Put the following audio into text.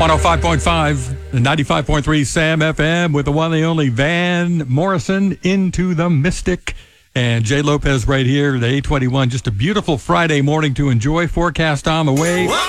105.5 and 95.3 Sam FM with the one and only Van Morrison, Into the Mystic, and Jay Lopez right here at 821. Just a beautiful Friday morning to enjoy. Forecast on the way.